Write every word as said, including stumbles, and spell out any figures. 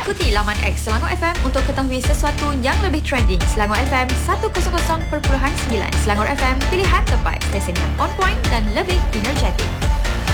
Ikuti laman X Selangor F M untuk ketahui sesuatu yang lebih trending. Selangor F M seratus perpuluhan sembilan. Selangor F M, pilihan tepat, stesen yang on point dan lebih energi.